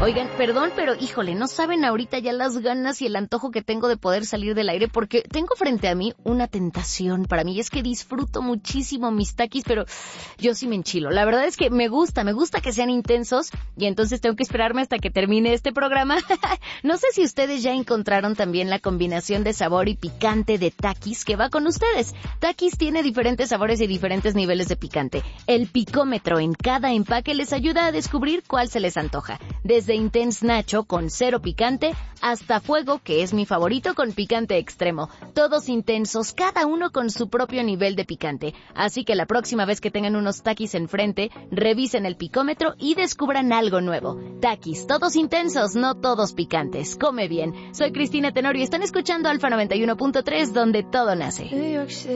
Oigan, perdón, pero híjole, no saben ahorita ya las ganas y el antojo que tengo de poder salir del aire porque tengo frente a mí una tentación para mí. Es que disfruto muchísimo mis Takis, pero yo sí me enchilo. La verdad es que me gusta que sean intensos y entonces tengo que esperarme hasta que termine este programa. No sé si ustedes ya encontraron también la combinación de sabor y picante de Takis que va con ustedes. Takis tiene diferentes sabores y diferentes niveles de picante. El picómetro en cada empaque les ayuda a descubrir cuál se les antoja. Desde Intense Nacho con 0 picante hasta Fuego, que es mi favorito, con picante extremo. Todos intensos, cada uno con su propio nivel de picante. Así que la próxima vez que tengan unos Takis enfrente, revisen el picómetro y descubran algo nuevo. Takis, todos intensos, no todos picantes. Come bien. Soy Cristina Tenorio y están escuchando Alfa 91.3, donde todo nace.